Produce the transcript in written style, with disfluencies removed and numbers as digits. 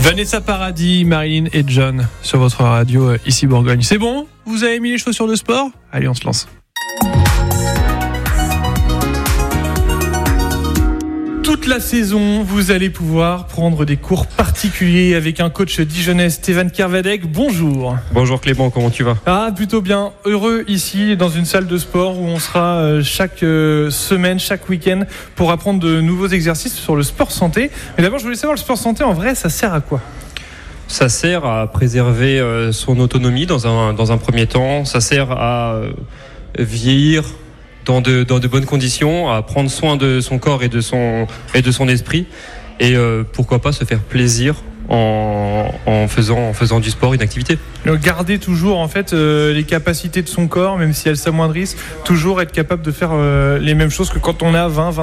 Vanessa Paradis, Marilyn et John sur votre radio ici Bourgogne. C'est bon ? Vous avez mis les chaussures de sport ? Allez, on se lance. Toute la saison, vous allez pouvoir prendre des cours particuliers avec un coach dijonnais, Stéphane Kervadec. Bonjour. Bonjour Clément, comment tu vas ? Plutôt bien. Heureux ici dans une salle de sport où on sera chaque semaine, chaque week-end pour apprendre de nouveaux exercices sur le sport santé. Mais d'abord, je voulais savoir, le sport santé, en vrai, ça sert à quoi ? Ça sert à préserver son autonomie dans un premier temps. Ça sert à vieillir dans de bonnes conditions, à prendre soin de son corps et de son esprit, et pourquoi pas se faire plaisir en faisant du sport une activité. Garder toujours en fait les capacités de son corps, même si elles s'amoindrissent, toujours être capable de faire les mêmes choses que quand on a 20,